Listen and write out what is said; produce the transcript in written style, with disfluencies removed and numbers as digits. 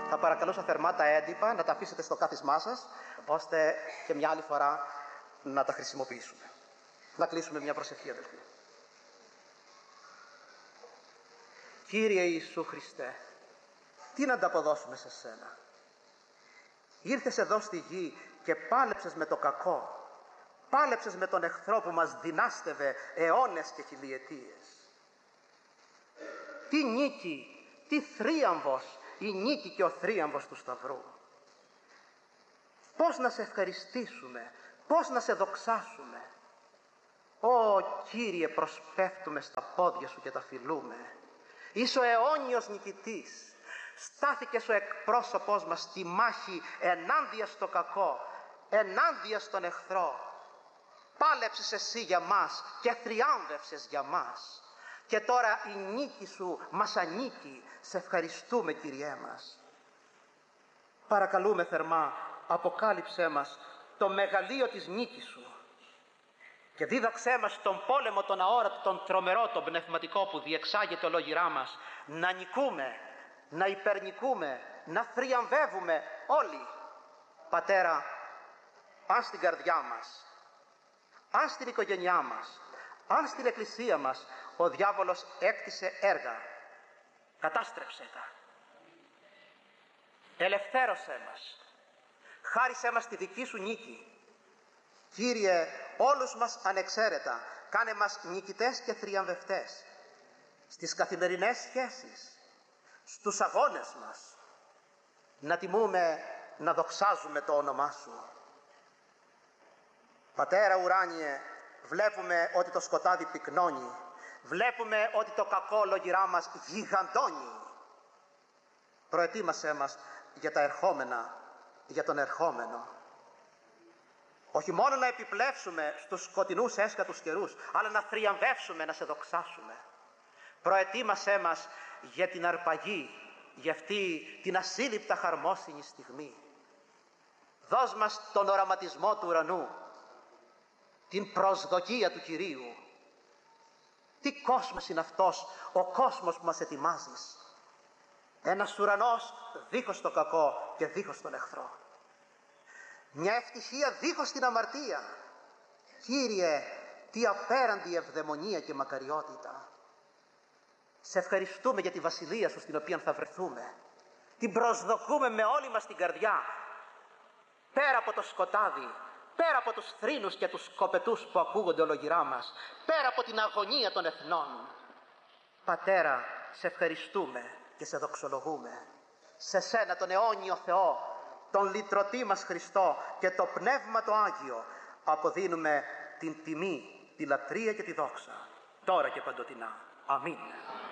Θα παρακαλούσα θερμά τα έντυπα να τα αφήσετε στο κάθισμά σας, ώστε και μια άλλη φορά να τα χρησιμοποιήσουμε. Να κλείσουμε μια προσευχή, αδελφοί. Κύριε Ιησού Χριστέ, τι να ανταποδώσουμε σε Σένα? Ήρθες εδώ στη γη και πάλεψες με το κακό. Πάλεψες με τον εχθρό που μας δυνάστευε αιώνες και χιλιετίες. Τι νίκη, τι θρίαμβος η νίκη και ο θρίαμβος του Σταυρού. Πώς να σε ευχαριστήσουμε, πώς να σε δοξάσουμε. Ω Κύριε, προσπέφτουμε στα πόδια Σου και τα φιλούμε. Είσαι ο αιώνιος νικητής. Στάθηκες ο εκπρόσωπός μας στη μάχη ενάντια στο κακό, ενάντια στον εχθρό. Πάλεψες Εσύ για μας και θριάμβευσες για μας. Και τώρα η νίκη Σου μας ανήκει. Σε ευχαριστούμε, Κύριέ μας. Παρακαλούμε θερμά, αποκάλυψέ μας το μεγαλείο της νίκης Σου και δίδαξέ μας τον πόλεμο, τον αόρατο, τον τρομερό, τον πνευματικό που διεξάγεται ολόγυρά μας, να νικούμε, να υπερνικούμε, να θριαμβεύουμε όλοι. Πατέρα, αν στην καρδιά μας, αν στην οικογένειά μας, αν στην εκκλησία μας ο διάβολος έκτισε έργα, κατάστρεψε τα. Ελευθέρωσέ μας. Χάρισέ μας τη δική Σου νίκη. Κύριε, όλους μας ανεξαίρετα, κάνε μας νικητές και θριαμβευτές στις καθημερινές σχέσεις, στους αγώνες μας. Να τιμούμε, να δοξάζουμε το όνομά Σου. Πατέρα ουράνιε, βλέπουμε ότι το σκοτάδι πυκνώνει. Βλέπουμε ότι το κακό λογυρά μας γιγαντώνει. Προετοίμασέ μας για τα ερχόμενα, για τον ερχόμενο. Όχι μόνο να επιπλέψουμε στους σκοτεινούς έσκατους καιρούς, αλλά να θριαμβεύσουμε, να σε δοξάσουμε. Προετοίμασέ μας για την αρπαγή, για αυτή την ασύλληπτα χαρμόσυνη στιγμή. Δώσ' μας τον οραματισμό του ουρανού, την προσδοκία του Κυρίου. Τι κόσμος είναι αυτός, ο κόσμος που μας ετοιμάζεις? Ένας ουρανός δίχως το κακό και δίχως τον εχθρό. Μια ευτυχία δίχως την αμαρτία. Κύριε, τι απέραντη ευδαιμονία και μακαριότητα. Σε ευχαριστούμε για τη βασιλεία Σου στην οποία θα βρεθούμε. Την προσδοκούμε με όλη μας την καρδιά. Πέρα από το σκοτάδι, πέρα από τους θρήνους και τους σκοπετούς που ακούγονται ολογυρά μας, πέρα από την αγωνία των εθνών. Πατέρα, σε ευχαριστούμε και σε δοξολογούμε. Σε Σένα τον αιώνιο Θεό, τον λυτρωτή μας Χριστό και το Πνεύμα το Άγιο, αποδίνουμε την τιμή, τη λατρεία και τη δόξα, τώρα και παντοτινά. Αμήν.